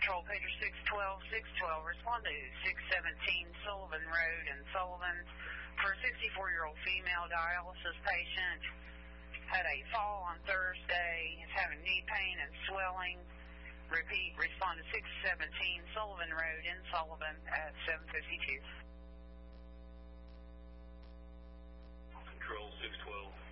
Control, pager 612, respond to 617 Sullivan Road in Sullivan for a 64-year-old female dialysis patient. Had a fall on Thursday, is having knee pain and swelling. Repeat, respond to 617 Sullivan Road in Sullivan at 7:52. Control 612.